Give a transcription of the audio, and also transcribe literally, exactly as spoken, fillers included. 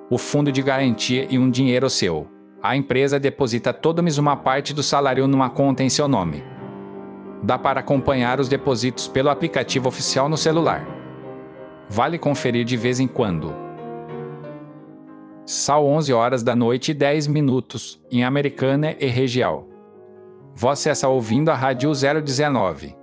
o fundo de garantia e um dinheiro seu. A empresa deposita todo mês uma parte do salário numa conta em seu nome. Dá para acompanhar os depósitos pelo aplicativo oficial no celular. Vale conferir de vez em quando. São onze horas da noite e dez minutos, em Americana e região. Você está ouvindo a Rádio zero dezenove.